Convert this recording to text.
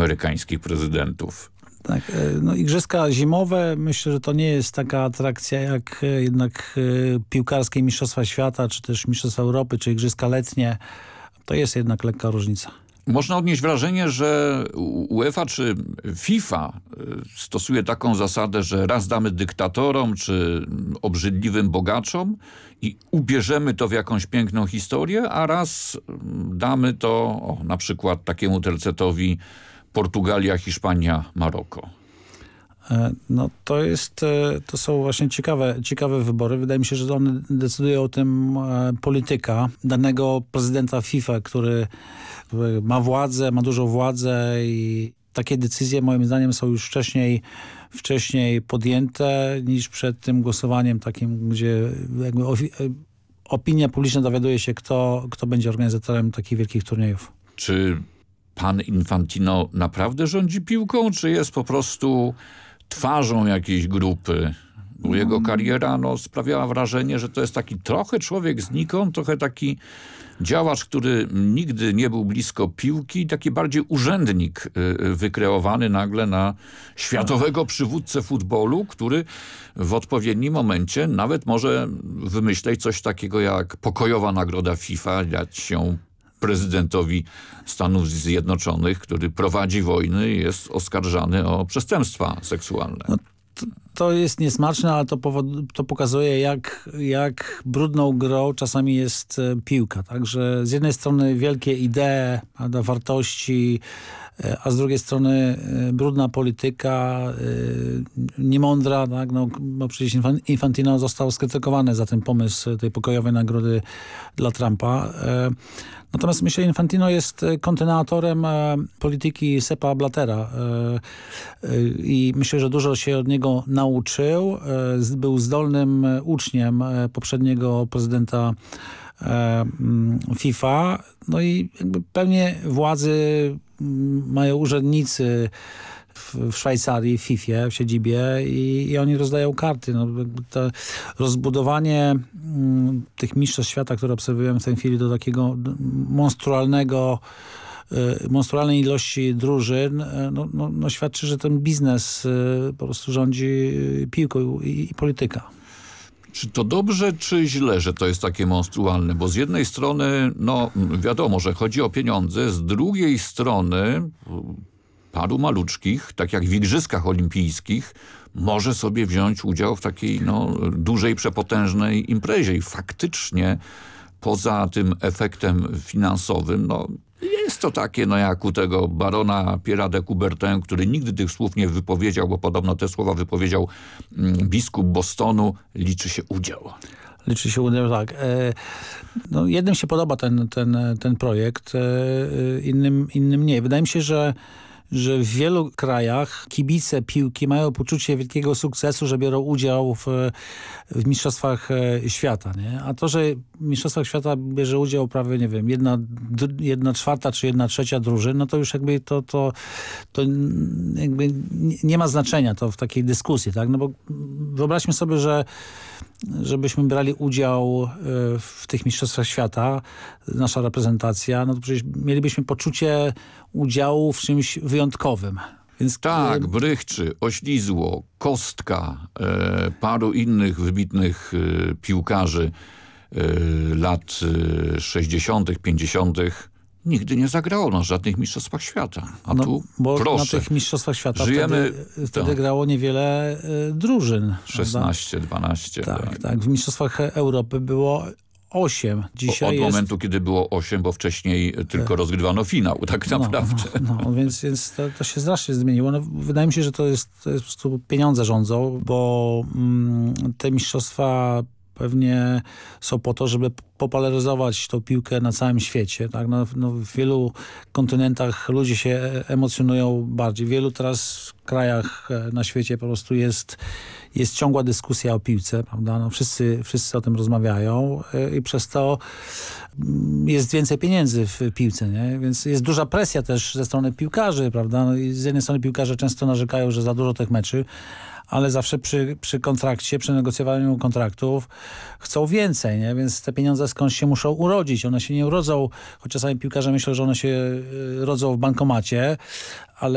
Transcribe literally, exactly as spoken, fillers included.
amerykańskich prezydentów. Tak, no igrzyska zimowe, myślę, że to nie jest taka atrakcja jak jednak piłkarskie Mistrzostwa Świata, czy też Mistrzostwa Europy, czy igrzyska letnie. To jest jednak lekka różnica. Można odnieść wrażenie, że UEFA czy FIFA stosuje taką zasadę, że raz damy dyktatorom czy obrzydliwym bogaczom i ubierzemy to w jakąś piękną historię, a raz damy to o, na przykład takiemu tercetowi Portugalia, Hiszpania, Maroko. No to jest, to są właśnie ciekawe, ciekawe wybory. Wydaje mi się, że one decyduje o tym polityka danego prezydenta FIFA, który ma władzę, ma dużą władzę i takie decyzje moim zdaniem są już wcześniej, wcześniej podjęte niż przed tym głosowaniem takim, gdzie jakby opinia publiczna dowiaduje się, kto, kto będzie organizatorem takich wielkich turniejów. Czy pan Infantino naprawdę rządzi piłką, czy jest po prostu twarzą jakiejś grupy? Bo jego kariera no, sprawiała wrażenie, że to jest taki trochę człowiek znikąd, trochę taki działacz, który nigdy nie był blisko piłki, taki bardziej urzędnik wykreowany nagle na światowego przywódcę futbolu, który w odpowiednim momencie nawet może wymyśleć coś takiego jak pokojowa nagroda FIFA, dać się prezydentowi Stanów Zjednoczonych, który prowadzi wojny i jest oskarżany o przestępstwa seksualne. No, to, to jest niesmaczne, ale to, powod, to pokazuje, jak, jak brudną grą czasami jest piłka. Także z jednej strony wielkie idee, wartości, a z drugiej strony brudna polityka, niemądra. Tak? No, no przecież Infantino został skrytykowany za ten pomysł tej pokojowej nagrody dla Trumpa. Natomiast myślę, że Infantino jest kontynuatorem polityki Seppa Blattera i myślę, że dużo się od niego nauczył. Był zdolnym uczniem poprzedniego prezydenta FIFA. No i jakby pewnie władzy mają urzędnicy w, w Szwajcarii, w FIFA, w siedzibie i, i oni rozdają karty. No, to rozbudowanie m, tych mistrzostw świata, które obserwujemy w tej chwili do takiego monstrualnego, y, monstrualnej ilości drużyn, y, no, no, no świadczy, że ten biznes y, po prostu rządzi piłką i, i polityka. Czy to dobrze, czy źle, że to jest takie monstrualne? Bo z jednej strony, no wiadomo, że chodzi o pieniądze, z drugiej strony paru maluczkich, tak jak w Igrzyskach Olimpijskich, może sobie wziąć udział w takiej no, dużej, przepotężnej imprezie i faktycznie poza tym efektem finansowym, no jest to takie, no jak u tego barona Pierre de Coubertin, który nigdy tych słów nie wypowiedział, bo podobno te słowa wypowiedział mm, biskup Bostonu, liczy się udział. Liczy się udział, tak. E, no, jednym się podoba ten, ten, ten projekt, e, innym, innym nie. Wydaje mi się, że że w wielu krajach kibice piłki mają poczucie wielkiego sukcesu, że biorą udział w, w mistrzostwach świata, nie? A to, że w mistrzostwach świata bierze udział prawie, nie wiem, jedna, jedna czwarta czy jedna trzecia drużyn, no to już jakby to, to, to jakby nie ma znaczenia to w takiej dyskusji, tak? No bo wyobraźmy sobie, że żebyśmy brali udział w tych mistrzostwach świata, nasza reprezentacja, no to przecież mielibyśmy poczucie udziału w czymś wyjątkowym. Więc... Tak, Brychczy, Oślizło, Kostka, e, paru innych wybitnych e, piłkarzy e, lat e, sześćdziesiątych, pięćdziesiątych nigdy nie zagrało na żadnych mistrzostwach świata. A no, tu bo proszę. Na tych mistrzostwach świata Żyjemy, wtedy, wtedy grało niewiele y, drużyn. szesnaście, dwanaście. Tak, tak, tak. W mistrzostwach Europy było osiem. Dzisiaj Od jest... momentu, kiedy było osiem, bo wcześniej tylko rozgrywano finał, tak naprawdę. No, no więc, więc to, to się strasznie zmieniło. No, wydaje mi się, że to jest, to jest po prostu pieniądze rządzą, bo mm, te mistrzostwa pewnie są po to, żeby popularyzować tą piłkę na całym świecie. Tak? No, no w wielu kontynentach ludzie się emocjonują bardziej. W wielu teraz krajach na świecie po prostu jest, jest ciągła dyskusja o piłce. Prawda? No wszyscy, wszyscy o tym rozmawiają i przez to jest więcej pieniędzy w piłce. Nie? Więc jest duża presja też ze strony piłkarzy. Prawda? No i z jednej strony piłkarze często narzekają, że za dużo tych meczy, ale zawsze przy, przy kontrakcie, przy negocjowaniu kontraktów chcą więcej, nie? Więc te pieniądze skądś się muszą urodzić. One się nie urodzą, choć czasami piłkarze myślą, że one się rodzą w bankomacie,